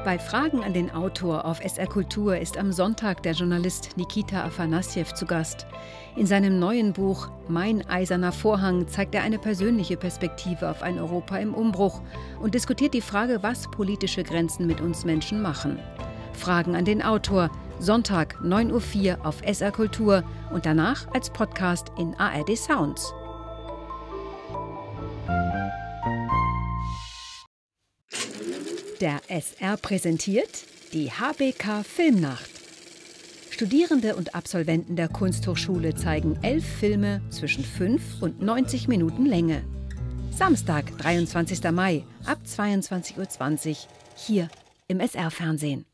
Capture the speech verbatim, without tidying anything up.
Bei Fragen an den Autor auf S R Kultur ist am Sonntag der Journalist Nikita Afanassjew zu Gast. In seinem neuen Buch »Mein eiserner Vorhang« zeigt er eine persönliche Perspektive auf ein Europa im Umbruch und diskutiert die Frage, was politische Grenzen mit uns Menschen machen. Fragen an den Autor, Sonntag neun Uhr vier auf S R Kultur und danach als Podcast in A R D Sounds. Der S R präsentiert die H B K Filmnacht. Studierende und Absolventen der Kunsthochschule zeigen elf Filme zwischen fünf und neunzig Minuten Länge. Samstag, dreiundzwanzigster Mai ab zweiundzwanzig Uhr zwanzig hier im S R-Fernsehen.